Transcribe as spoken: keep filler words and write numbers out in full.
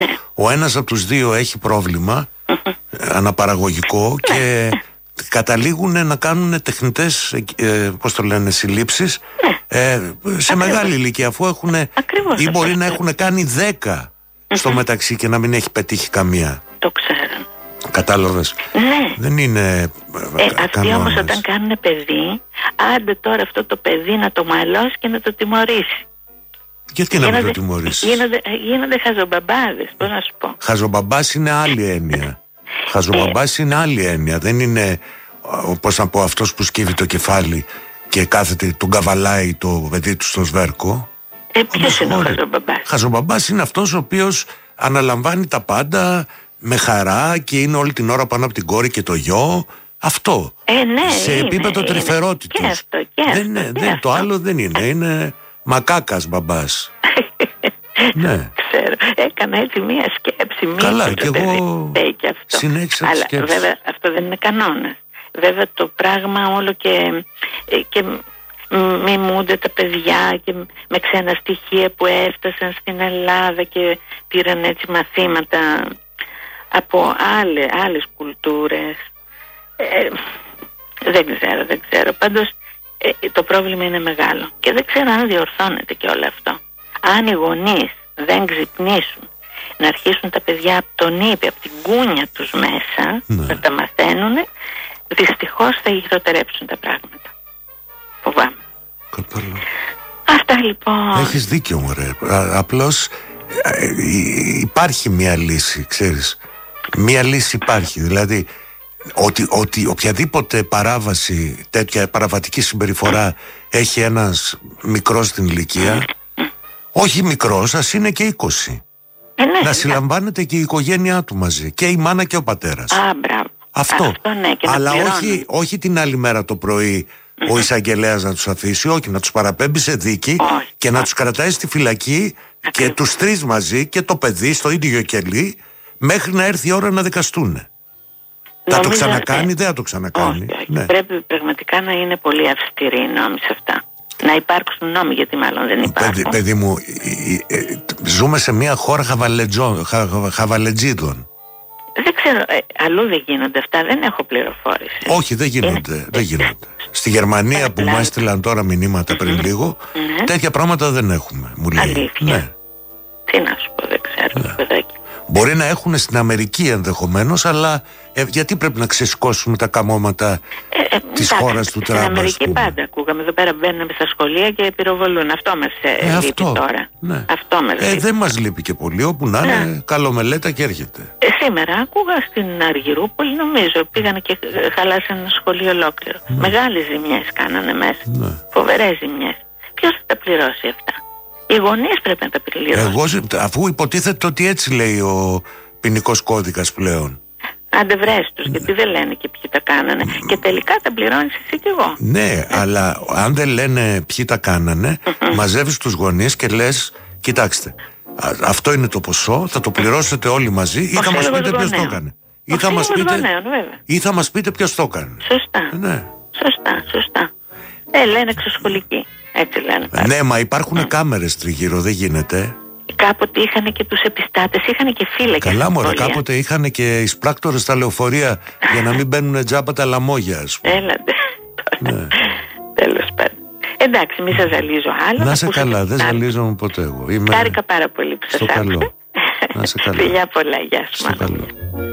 ο ένας από τους δύο έχει πρόβλημα αναπαραγωγικό και καταλήγουν να κάνουν τεχνητές, ε, πώς το λένε, συλλήψεις ε, σε Ακριβώς. μεγάλη ηλικία, αφού έχουν ή μπορεί να έχουν κάνει δέκα στο μεταξύ και να μην έχει πετύχει καμία. Το ξέρω. Κατάλαβες. Ναι. Δεν είναι ε, Αυτοί όμως όταν κάνουν παιδί, άντε τώρα αυτό το παιδί να το μαλώσει και να το τιμωρήσει. Γιατί να μην το τιμωρήσεις? Γίνονται, γίνονται χαζομπαμπάδες, πώς να σου πω. Χαζομπαμπάς είναι άλλη έννοια. Χαζομπαμπάς είναι άλλη έννοια. Δεν είναι, πώς να πω, αυτός που σκύβει το κεφάλι και κάθεται, τον καβαλάει το παιδί του στο σβέρκο. Ε, ποιος είναι ο χαζομπαμπάς? Χαζομπαμπάς είναι αυτός ο οποίος αναλαμβάνει τα πάντα με χαρά και είναι όλη την ώρα πάνω από την κόρη και το γιο. Αυτό. Ε, ναι, σε είναι, επίπεδο τρυφερότητος. Και αυτό, και αυτό, δεν είναι, και δεν, αυτό. το άλλο δεν είναι. Είναι μακάκας μπαμπάς. Ναι. Ξέρω. Έκανα έτσι μία σκέψη. Μία Καλά, και εγώ συνέχισα τη σκέψη. Αλλά βέβαια αυτό δεν είναι κανόνας. Βέβαια το πράγμα όλο και, και μιμούνται τα παιδιά και με ξένα στοιχεία που έφτασαν στην Ελλάδα και πήραν έτσι μαθήματα από άλλες, άλλες κουλτούρες. Ε, δεν ξέρω, δεν ξέρω. Πάντως ε, το πρόβλημα είναι μεγάλο και δεν ξέρω αν διορθώνεται και όλο αυτό. Αν οι γονείς δεν ξυπνήσουν να αρχίσουν τα παιδιά από τον ύπη, από την κούνια τους μέσα, ναι, να τα μαθαίνουν, δυστυχώς θα χειροτερέψουν τα πράγματα. Φοβάμαι. Κατάλαβα. Αυτά λοιπόν. Έχεις δίκιο, μωρέ. Απλώς ε, ε, υπάρχει μια λύση, ξέρεις. Μια λύση υπάρχει. Δηλαδή ότι, ότι οποιαδήποτε παράβαση, τέτοια παραβατική συμπεριφορά έχει ένας μικρός στην ηλικία, όχι μικρός, ας είναι και είκοσι. Ε, ναι, να συλλαμβάνεται και η οικογένειά του μαζί. Και η μάνα και ο πατέρας. Α, μπράβο. Αυτό. Αυτό ναι, και αλλά όχι, όχι την άλλη μέρα το πρωί ο εισαγγελέας να τους αφήσει, όχι, να τους παραπέμπει σε δίκη όχι, και όχι. να τους κρατάει στη φυλακή και τους τρεις μαζί και το παιδί στο ίδιο κελί μέχρι να έρθει η ώρα να δικαστούν. Θα το ξανακάνει, ε, δεν θα το ξανακάνει. Όχι, όχι. Ναι. Πρέπει πραγματικά να είναι πολύ αυστηροί οι νόμοι σε αυτά. Να υπάρξουν νόμοι, γιατί μάλλον δεν υπάρχουν. Παιδί, παιδί μου, ε, ε, ζούμε σε μια χώρα χαβαλετζών, χα, χαβαλετζίδων. Δεν ξέρω, ε, αλλού δεν γίνονται αυτά, δεν έχω πληροφόρηση. Όχι, δεν γίνονται, είναι... δεν γίνονται. Στη Γερμανία που μου έστειλαν τώρα μηνύματα πριν mm-hmm. λίγο, mm-hmm. τέτοια πράγματα δεν έχουμε, μου λέει. Αλήθεια. Ναι. Τι να σου πω, δεν ξέρω, ναι. παιδάκι. Μπορεί να έχουν στην Αμερική ενδεχομένως, αλλά ε, γιατί πρέπει να ξεσηκώσουμε τα καμώματα ε, ε, της χώρας του Τραμπ? Στην Αμερική πάντα ακούγαμε. Εδώ πέρα μπαίνουν στα σχολεία και πυροβολούν. Αυτό μας ε, ε, λείπει αυτό, τώρα. Ναι. Αυτό μας ε, λείπει. Δεν μας λείπει και πολύ. Όπου να είναι, ναι. καλομελέτα και έρχεται. Ε, σήμερα άκουγα στην Αργυρούπολη, νομίζω, πήγανε και χαλάσανε ένα σχολείο ολόκληρο. Ναι. Μεγάλες ζημιές κάνανε μέσα. Ναι. Φοβερές ζημιές. Ποιος θα τα πληρώσει αυτά? Οι γονείς πρέπει να τα πληρώσουν. Εγώ, αφού υποτίθεται ότι έτσι λέει ο ποινικός κώδικας πλέον. Άντε βρες τους, γιατί δεν λένε και ποιοι τα κάνανε. Και τελικά τα πληρώνεις εσύ και εγώ. Ναι, ε. αλλά αν δεν λένε ποιοι τα κάνανε, μαζεύεις τους γονείς και λες, κοιτάξτε, α, αυτό είναι το ποσό, θα το πληρώσετε όλοι μαζί, ή θα μας πείτε ποιος το έκανε. Ή θα, μας πείτε, γονέων, ή θα μας πείτε ποιος το έκανε. Σωστά. Ναι. Σωστά, σωστά. Ε, λένε εξωσχολικοί. Έτσι λένε. Ναι, μα υπάρχουν mm. κάμερες τριγύρω, δεν γίνεται. Κάποτε είχαν και τους επιστάτες, είχαν και φύλακες. Καλά μωρέ, κάποτε είχαν και εισπράκτορες στα λεωφορεία για να μην μπαίνουν τζάμπα τα λαμόγια, ας πούμε. Έλατε. Ναι. Τέλος πάντων. Εντάξει, μη σας ζαλίζω άλλο. Να σε καλά, δεν ζαλίζομαι ποτέ εγώ. Είμαι... Χάρηκα πάρα πολύ που σας άκουσα. Καλό. Να σε καλά. Φιλιά πολλά, γεια σου. Στο καλό.